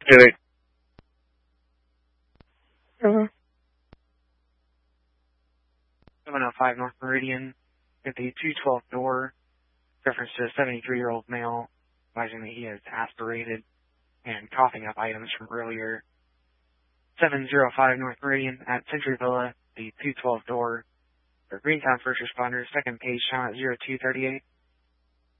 Good. 705 North Meridian, at the 212 door, reference to a 73-year-old male, advising that he has aspirated and coughing up items from earlier. 705 North Meridian at Century Villa, the 212 door, for Greentown First Responders, second page, channel at 0238.